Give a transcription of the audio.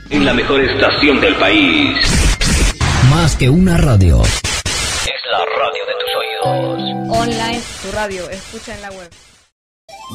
En la mejor estación del país. Más que una radio. Es la radio de tus oídos. Online, tu radio, escucha en la web.